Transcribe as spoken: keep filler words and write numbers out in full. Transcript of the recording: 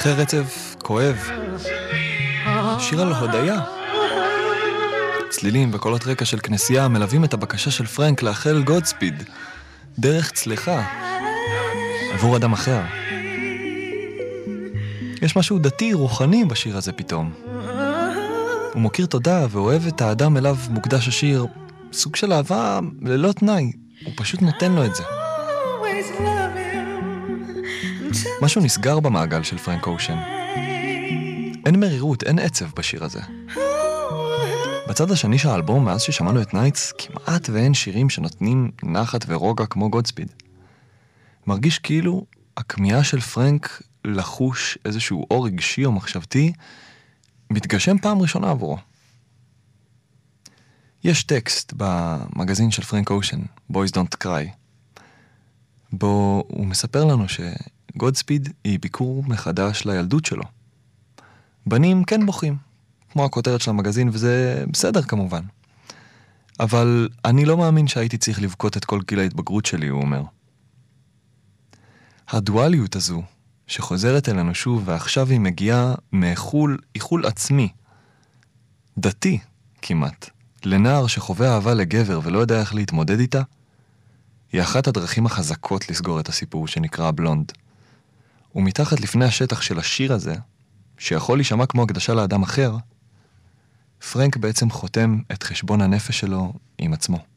אחרי רצב כואב, שיר על הודיה. צלילים וקולות רקע של כנסייה מלווים את הבקשה של פרנק לאחל גודספיד, דרך צלחה, עבור אדם אחר. יש משהו דתי, רוחני בשיר הזה פתאום. הוא מוקיר תודה ואוהב את האדם אליו מוקדש השיר, סוג של אהבה ללא תנאי, הוא פשוט נותן לו את זה. משהו נסגר במעגל של פרנק אושן. אין מרירות, אין עצב בשיר הזה. בצד השני של האלבום, מאז ששמענו את נייטס, כמעט ואין שירים שנותנים נחת ורוגע כמו גודספיד. מרגיש כאילו הכמיהה של פרנק לחוש איזשהו אור רגשי או מחשבתי מתגשם פעם ראשונה עבורו. יש טקסט במגזין של פרנק אושן, Boys Don't Cry, בו הוא מספר לנו שגודספיד היא ביקור מחדש לילדות שלו. בנים כן בוכים, כמו הכותרת של המגזין, וזה בסדר כמובן. אבל אני לא מאמין שהייתי צריך לבכות את כל גיל ההתבגרות שלי, הוא אומר. הדואליות הזו, שחוזרת אלינו שוב, ועכשיו היא מגיעה מאיחול, איחול עצמי, דתי כמעט, לנער שחווה אהבה לגבר ולא יודע איך להתמודד איתה, היא אחת הדרכים החזקות לסגור את הסיפור שנקרא בלונד. ומתחת לפני השטח של השיר הזה, שיכול להישמע כמו הקדשה לאדם אחר, פרנק בעצם חותם את חשבון הנפש שלו עם עצמו.